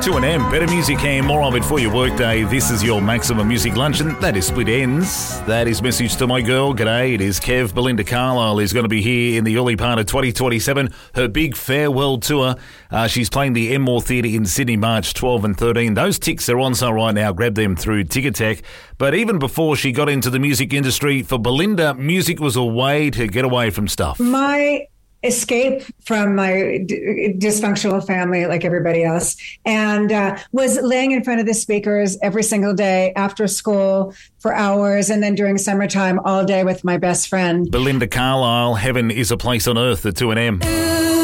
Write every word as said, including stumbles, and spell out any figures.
two and M, better music and more of it for your workday. This is your Maximum Music Luncheon. That is Split Ends. That is Message to My Girl. G'day, it is Kev. Belinda Carlisle is going to be here in the early part of twenty twenty-seven. Her big farewell tour. Uh, she's playing the Enmore Theatre in Sydney, March twelve and thirteen. Those ticks are on sale right now. Grab them through Ticketek. But even before she got into the music industry, for Belinda, music was a way to get away from stuff. My escape from my d- dysfunctional family, like everybody else, and uh, was laying in front of the speakers every single day after school for hours, and then during summertime all day with my best friend. Belinda Carlisle, Heaven is a Place on Earth at two and M.